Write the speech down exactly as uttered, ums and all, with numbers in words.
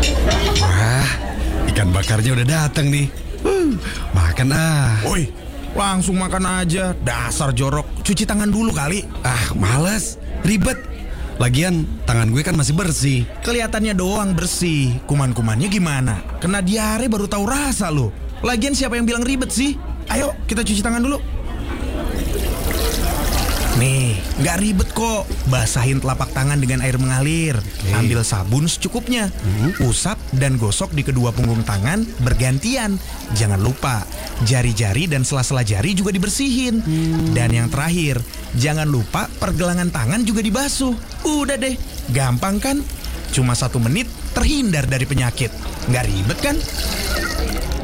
Wah, ikan bakarnya udah datang nih. Huh, makan ah. Woi, langsung makan aja. Dasar jorok. Cuci tangan dulu kali. Ah, males, ribet. Lagian tangan gue kan masih bersih. Kelihatannya doang bersih. Kuman-kumannya gimana? Kena diare baru tahu rasa lo. Lagian siapa yang bilang ribet sih? Ayo kita cuci tangan dulu. Nih, nggak ribet kok. Basahin telapak tangan dengan air mengalir. Oke. Ambil sabun secukupnya. Usap dan gosok di kedua punggung tangan bergantian. Jangan lupa, jari-jari dan sela-sela jari juga dibersihin. Dan yang terakhir, jangan lupa pergelangan tangan juga dibasuh. Udah deh, gampang kan? Cuma satu menit terhindar dari penyakit. Nggak ribet kan?